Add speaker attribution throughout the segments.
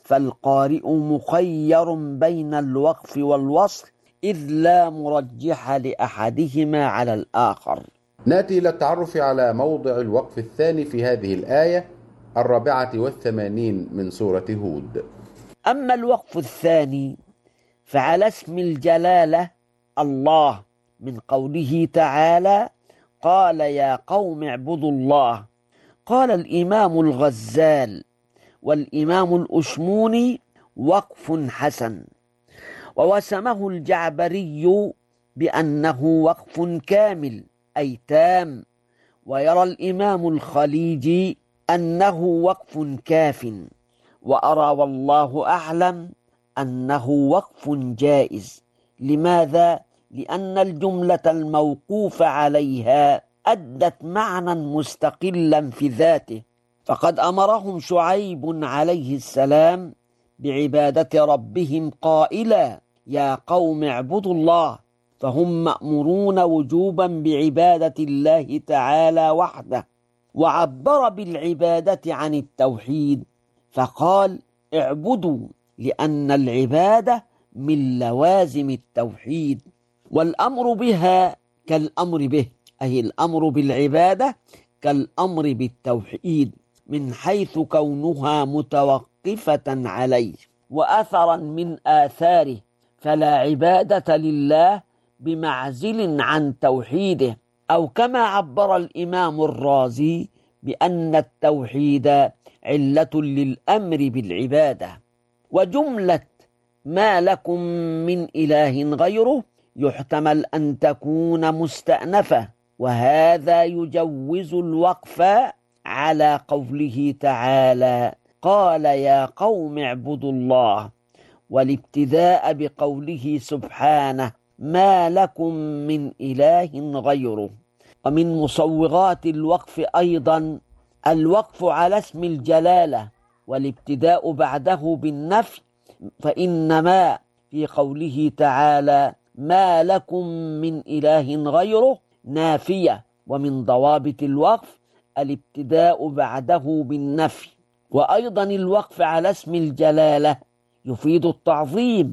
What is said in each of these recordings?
Speaker 1: فالقارئ مخير بين الوقف والوصل إذ لا مرجح لأحدهما على الآخر.
Speaker 2: نأتي إلى التعرف على موضع الوقف الثاني في هذه الآية 84 من سورة هود.
Speaker 1: أما الوقف الثاني فعلى اسم الجلالة الله من قوله تعالى قال يا قوم اعبدوا الله. قال الإمام الغزال والإمام الأشموني وقف حسن، ووسمه الجعبري بأنه وقف كامل أي تام، ويرى الإمام الخليجي أنه وقف كاف، وأرى والله أعلم أنه وقف جائز. لماذا؟ لأن الجملة الموقوف عليها أدت معنى مستقلا في ذاته، فقد أمرهم شعيب عليه السلام بعبادة ربهم قائلا يا قوم اعبدوا الله، فهم مأمورون وجوبا بعبادة الله تعالى وحده. وعبر بالعبادة عن التوحيد فقال اعبدوا، لأن العبادة من لوازم التوحيد، والأمر بها كالأمر به، أي الأمر بالعبادة كالأمر بالتوحيد من حيث كونها متوقفة عليه وأثرا من آثاره، فلا عبادة لله بمعزل عن توحيده، أو كما عبر الإمام الرازي بأن التوحيد علة للأمر بالعبادة. وجملة ما لكم من إله غيره يحتمل أن تكون مستأنفة، وهذا يجوز الوقف على قوله تعالى قال يا قوم اعبدوا الله، والابتداء بقوله سبحانه ما لكم من إله غيره. ومن مصوغات الوقف أيضا الوقف على اسم الجلالة والابتداء بعده بالنفي، فإنما في قوله تعالى ما لكم من إله غيره نافية، ومن ضوابط الوقف الابتداء بعده بالنفي. وأيضا الوقف على اسم الجلالة يفيد التعظيم،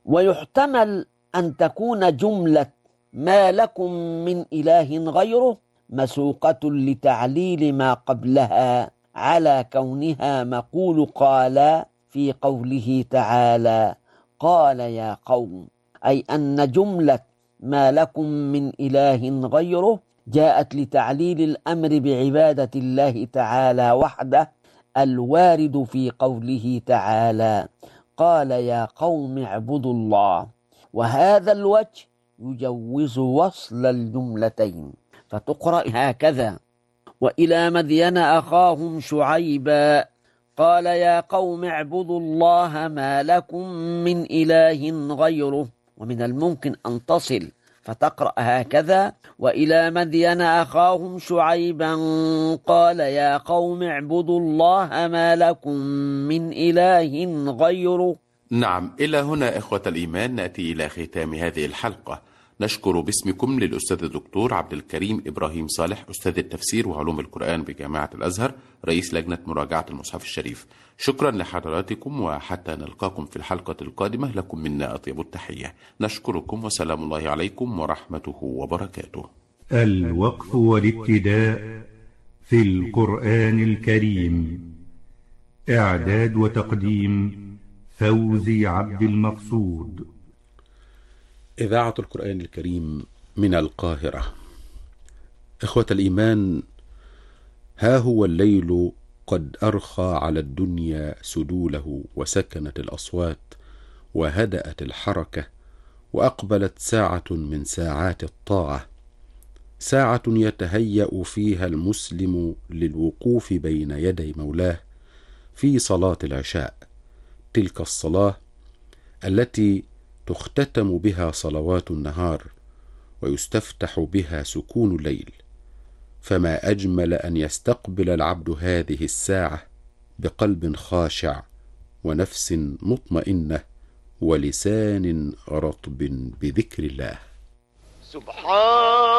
Speaker 1: ويحتمل أن تكون جملة ما لكم من إله غيره مسوقة لتعليل ما قبلها على كونها مقول قال في قوله تعالى قال يا قوم، أي أن جملة ما لكم من إله غيره جاءت لتعليل الأمر بعبادة الله تعالى وحده الوارد في قوله تعالى قال يا قوم اعبدوا الله. وهذا الوجه يجوز وصل الجملتين فتقرأ هكذا وإلى مدين أخاهم شعيبا قال يا قوم اعبدوا الله ما لكم من إله غيره. ومن الممكن أن تصل فتقرأ هكذا وإلى مدين أخاهم شعيبا قال يا قوم اعبدوا الله ما لكم من إله غيره.
Speaker 2: نعم، إلى هنا إخوة الإيمان نأتي إلى ختام هذه الحلقة. نشكر باسمكم للأستاذ الدكتور عبد الكريم إبراهيم صالح، أستاذ التفسير وعلوم القرآن بجامعة الأزهر، رئيس لجنة مراجعة المصحف الشريف. شكرا لحضراتكم، وحتى نلقاكم في الحلقة القادمة لكم منا أطيب التحية. نشكركم وسلام الله عليكم ورحمته وبركاته.
Speaker 3: الوقف والابتداء في القرآن الكريم، إعداد وتقديم فوزي عبد المقصود.
Speaker 2: إذاعة القرآن الكريم من القاهرة. إخوة الإيمان، ها هو الليل قد أرخى على الدنيا سدوله، وسكنت الأصوات وهدأت الحركة، وأقبلت ساعة من ساعات الطاعة، ساعة يتهيأ فيها المسلم للوقوف بين يدي مولاه في صلاة العشاء، تلك الصلاة التي تختتم بها صلوات النهار ويستفتح بها سكون الليل. فما أجمل أن يستقبل العبد هذه الساعة بقلب خاشع ونفس مطمئنة ولسان رطب بذكر الله.
Speaker 4: سبحان